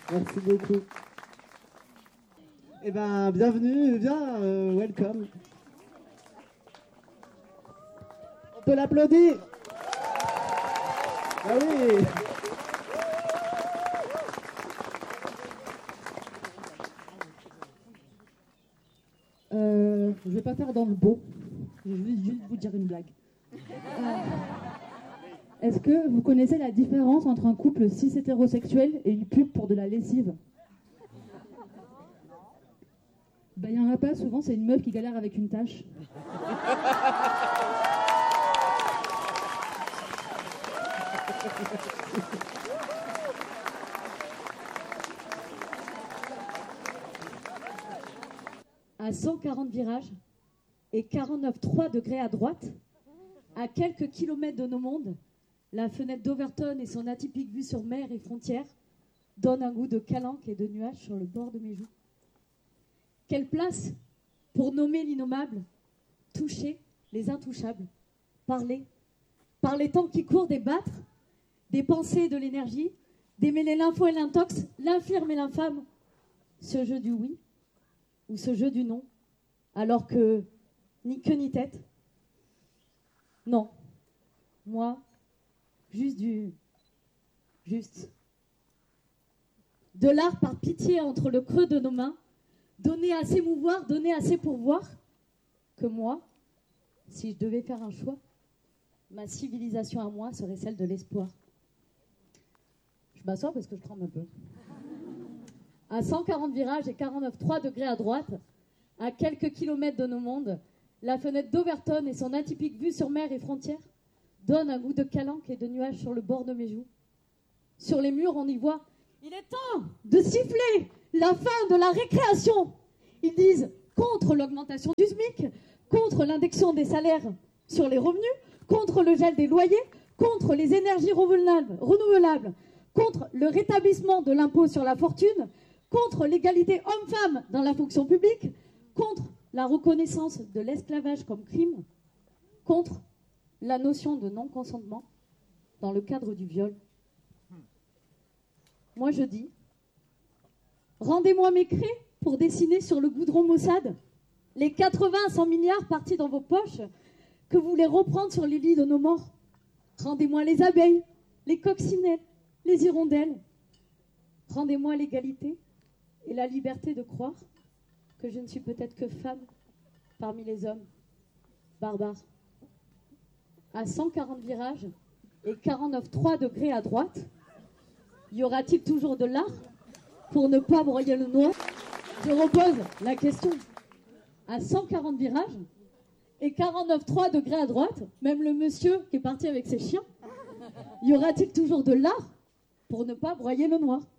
Merci beaucoup. Eh ben, bienvenue, welcome. On peut l'applaudir. Ah oui. Je vais pas faire dans le beau. Je vais juste vous dire une blague. Est-ce que vous connaissez la différence entre un couple cis hétérosexuel et une pub pour de la lessive? Ben, il y en a pas, souvent c'est une meuf qui galère avec une tâche. À 140 virages et 49,3 degrés à droite, à quelques kilomètres de nos mondes, la fenêtre d'Overton et son atypique vue sur mer et frontières donnent un goût de calanque et de nuages sur le bord de mes joues. Quelle place pour nommer l'innommable, toucher les intouchables, parler les temps qui courent, débattre, des pensées et de l'énergie, démêler l'info et l'intox, l'infirme et l'infâme, ce jeu du oui ou ce jeu du non, alors que ni queue ni tête. Non, moi, juste de l'art par pitié entre le creux de nos mains, donner à s'émouvoir, donner à s'épourvoir, que moi, si je devais faire un choix, ma civilisation à moi serait celle de l'espoir. Je m'assois parce que je tremble un peu. À 140 virages et 49,3 degrés à droite, à quelques kilomètres de nos mondes, la fenêtre d'Overton et son atypique vue sur mer et frontières donnent un goût de calanque et de nuages sur le bord de mes joues. Sur les murs, on y voit « Il est temps de siffler la fin de la récréation !» Ils disent contre l'augmentation du SMIC, contre l'indexion des salaires sur les revenus, contre le gel des loyers, contre les énergies renouvelables, contre le rétablissement de l'impôt sur la fortune, contre l'égalité homme-femme dans la fonction publique, contre la reconnaissance de l'esclavage comme crime, contre la notion de non-consentement dans le cadre du viol. Moi je dis, rendez-moi mes craies pour dessiner sur le goudron maussade les 80 à 100 milliards partis dans vos poches que vous voulez reprendre sur les lits de nos morts. Rendez-moi les abeilles, les coccinelles, les hirondelles. Rendez-moi l'égalité et la liberté de croire que je ne suis peut-être que femme parmi les hommes barbares. À 140 virages et 49,3 degrés à droite, y aura-t-il toujours de l'art pour ne pas broyer le noir? Je repose la question. À 140 virages et 49,3 degrés à droite, même le monsieur qui est parti avec ses chiens, y aura-t-il toujours de l'art pour ne pas broyer le noir?